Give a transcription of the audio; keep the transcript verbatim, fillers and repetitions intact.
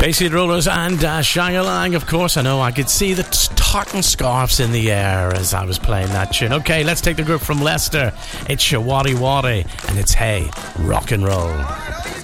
Bay Street Rollers and uh, Shang-a-Lang, of course. I know I could see the t- tartan scarves in the air as I was playing that tune. Okay, let's take the group from Leicester. It's Shawadi Wadi, and it's Hey, Rock and Roll.